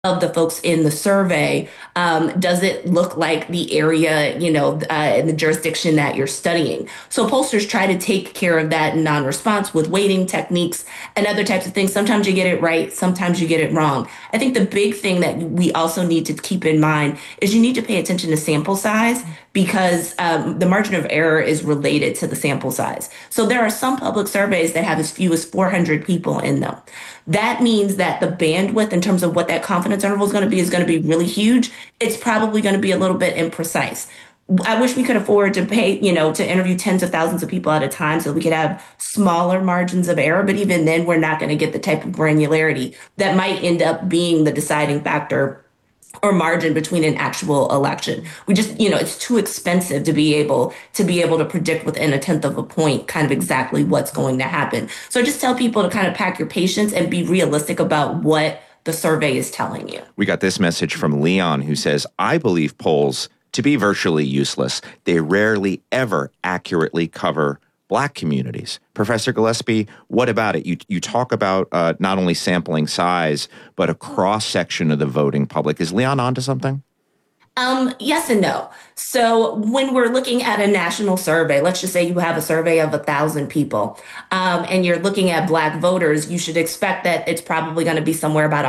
of the folks in the survey, does it look like the area, in the jurisdiction that you're studying? So pollsters try to take care of that non-response with weighting techniques and other types of things. Sometimes you get it right, sometimes you get it wrong. I think the big thing that we also need to keep in mind is you need to pay attention to sample size because the margin of error is related to the sample size. So there are some public surveys that have as few as 400 people in them. That means that the bandwidth in terms of what that confidence interval is going to be really huge. It's probably going to be a little bit imprecise. I wish we could afford to pay, to interview tens of thousands of people at a time so we could have smaller margins of error. But even then, we're not going to get the type of granularity that might end up being the deciding factor or margin between an actual election. We just, it's too expensive to be able to predict within a tenth of a point kind of exactly what's going to happen. So just tell people to kind of pack your patience and be realistic about what the survey is telling you. We got this message from Leon who says, I believe polls to be virtually useless. They rarely ever accurately cover Black communities. Professor Gillespie, what about it? You talk about not only sampling size, but a cross-section of the voting public. Is Leon onto something? Yes and no. So when we're looking at a national survey, let's just say you have a survey of 1,000 people, and you're looking at Black voters, you should expect that it's probably going to be somewhere about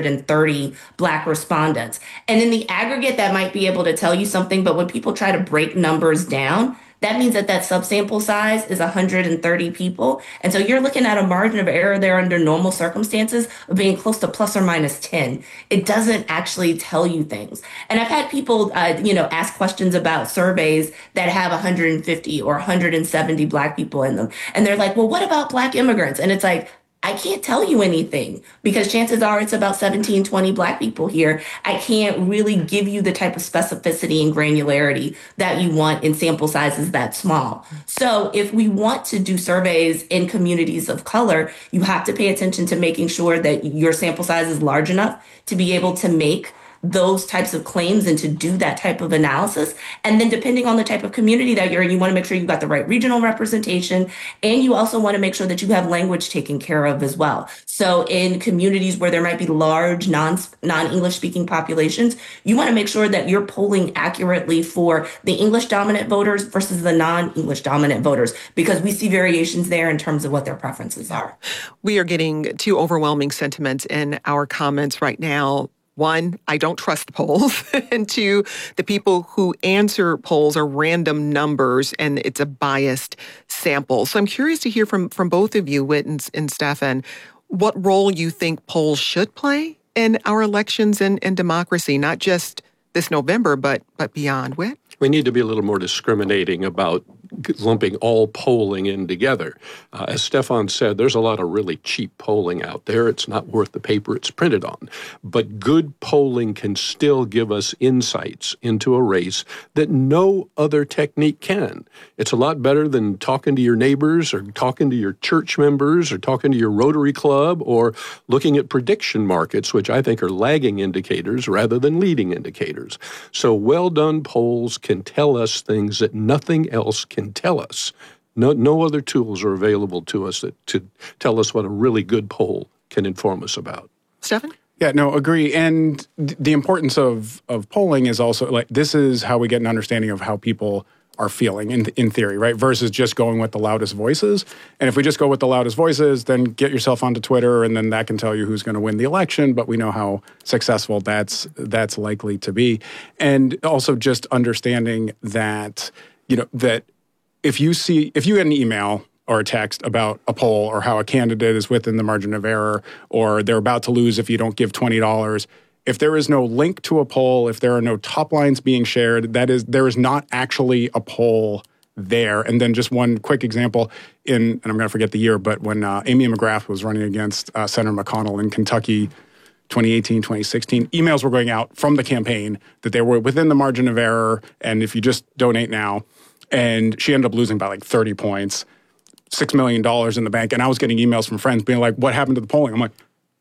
130 Black respondents. And in the aggregate, that might be able to tell you something, but when people try to break numbers down, that means that subsample size is 130 people. And so you're looking at a margin of error there under normal circumstances of being close to plus or minus 10. It doesn't actually tell you things. And I've had people, ask questions about surveys that have 150 or 170 Black people in them. And they're like, well, what about Black immigrants? And it's like, I can't tell you anything because chances are it's about 17, 20 Black people here. I can't really give you the type of specificity and granularity that you want in sample sizes that small. So if we want to do surveys in communities of color, you have to pay attention to making sure that your sample size is large enough to be able to make those types of claims and to do that type of analysis. And then depending on the type of community that you're in, you want to make sure you've got the right regional representation. And you also want to make sure that you have language taken care of as well. So in communities where there might be large non-English speaking populations, you want to make sure that you're polling accurately for the English dominant voters versus the non-English dominant voters, because we see variations there in terms of what their preferences are. We are getting two overwhelming sentiments in our comments right now. One, I don't trust polls. And two, the people who answer polls are random numbers and it's a biased sample. So I'm curious to hear from both of you, Whit and Stefan, what role you think polls should play in our elections and democracy, not just this November, but beyond. Whit? We need to be a little more discriminating about lumping all polling in together. As Stefan said, there's a lot of really cheap polling out there. It's not worth the paper it's printed on. But good polling can still give us insights into a race that no other technique can. It's a lot better than talking to your neighbors or talking to your church members or talking to your Rotary Club or looking at prediction markets, which I think are lagging indicators rather than leading indicators. So well-done polls can tell us things that nothing else can tell us. No other tools are available to us to tell us what a really good poll can inform us about. Stefan? Yeah, no, agree. And the importance of polling is also, like, this is how we get an understanding of how people are feeling in theory, right? Versus just going with the loudest voices. And if we just go with the loudest voices, then get yourself onto Twitter, and then that can tell you who's going to win the election. But we know how successful that's likely to be. And also just understanding that, that if you get an email or a text about a poll or how a candidate is within the margin of error or they're about to lose if you don't give $20, if there is no link to a poll, if there are no top lines being shared, there is not actually a poll there. And then just one quick example, and I'm going to forget the year, but when Amy McGrath was running against Senator McConnell in Kentucky, 2018, 2016, emails were going out from the campaign that they were within the margin of error, and if you just donate now, and she ended up losing by like 30 points, $6 million in the bank, and I was getting emails from friends being like, what happened to the polling? I'm like,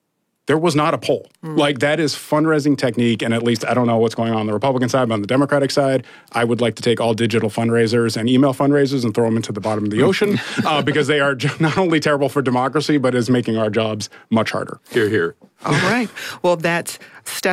there was not a poll. Like, that is fundraising technique, and at least I don't know what's going on the Republican side, but on the Democratic side, I would like to take all digital fundraisers and email fundraisers and throw them into the bottom of the ocean because they are not only terrible for democracy, but is making our jobs much harder. Hear, hear. All right. Well, that's